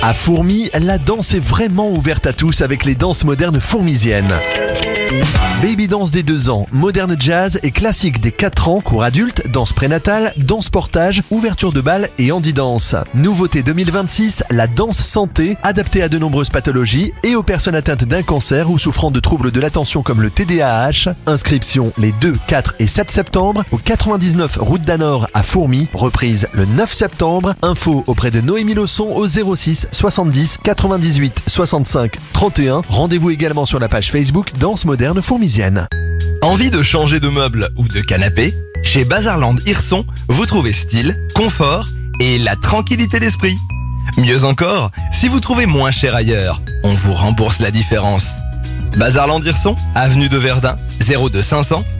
À Fourmies, la danse est vraiment ouverte à tous avec les danses modernes fourmisiennes. Baby dance des 2 ans, moderne jazz et classique des 4 ans, cours adulte, danse prénatale, danse portage, ouverture de bal et handi danse. Nouveauté 2026, la danse santé, adaptée à de nombreuses pathologies et aux personnes atteintes d'un cancer ou souffrant de troubles de l'attention comme le TDAH. Inscription les 2, 4 et 7 septembre au 99 route d'Anor à Fourmies, reprise le 9 septembre. Info auprès de Noémie Lausson au 06 70 98 65 31. Rendez-vous également sur la page Facebook Danse moderne fourmisienne. Envie de changer de meuble ou de canapé? Chez Bazarland Hirson, vous trouvez style, confort et la tranquillité d'esprit. Mieux encore, si vous trouvez moins cher ailleurs, on vous rembourse la différence. Bazarland Hirson, avenue de Verdun, 02 500